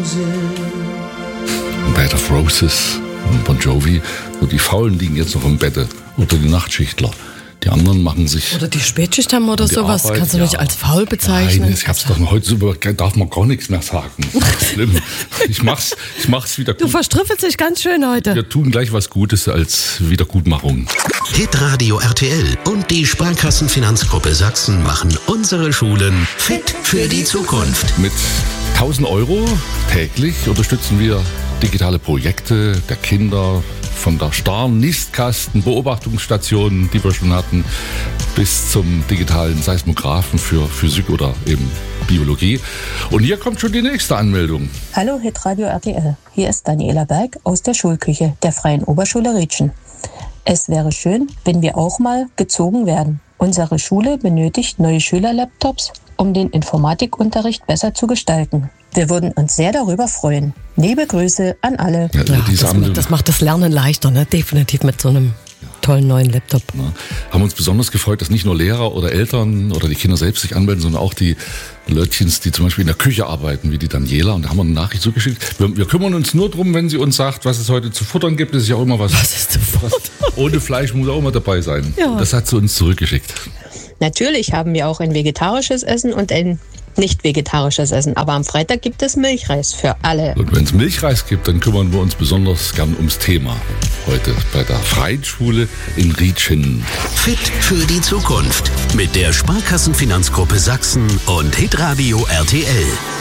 Bed of Roses und Bon Jovi. Nur die Faulen liegen jetzt noch im Bett oder die Nachtschichtler. Die anderen machen sich... Oder die Spätschicht haben oder sowas. Arbeit, kannst du nicht als faul bezeichnen. Nein, ich hab's doch heute darf man gar nichts mehr sagen. Schlimm. Ich mach's wieder gut. Du verstriffelst dich ganz schön heute. Wir tun gleich was Gutes als Wiedergutmachung. Hitradio RTL und die Sparkassenfinanzgruppe Sachsen machen unsere Schulen fit für die Zukunft. Mit 1.000 € täglich unterstützen wir digitale Projekte der Kinder, von der Starr-Nistkasten-Beobachtungsstation, die wir schon hatten, bis zum digitalen Seismographen für Physik oder eben Biologie. Und hier kommt schon die nächste Anmeldung. Hallo Hitradio RTL, hier ist Daniela Berg aus der Schulküche der Freien Oberschule Rietschen. Es wäre schön, wenn wir auch mal gezogen werden. Unsere Schule benötigt neue Schülerlaptops, um den Informatikunterricht besser zu gestalten. Wir würden uns sehr darüber freuen. Liebe Grüße an alle. Ja, das macht das Lernen leichter, ne? Definitiv mit so einem tollen neuen Laptop. Ja, haben uns besonders gefreut, dass nicht nur Lehrer oder Eltern oder die Kinder selbst sich anmelden, sondern auch die Leutchens, die zum Beispiel in der Küche arbeiten, wie die Daniela. Und da haben wir eine Nachricht zugeschickt. Wir kümmern uns nur drum, wenn sie uns sagt, was es heute zu futtern gibt. Das ist ja auch immer was. Was ist zu futtern? Ohne Fleisch muss auch immer dabei sein. Ja. Das hat sie uns zurückgeschickt. Natürlich haben wir auch ein vegetarisches Essen und ein nicht vegetarisches Essen. Aber am Freitag gibt es Milchreis für alle. Und wenn es Milchreis gibt, dann kümmern wir uns besonders gern ums Thema. Heute bei der Freien Schule in Rietschen. Fit für die Zukunft mit der Sparkassenfinanzgruppe Sachsen und Hitradio RTL.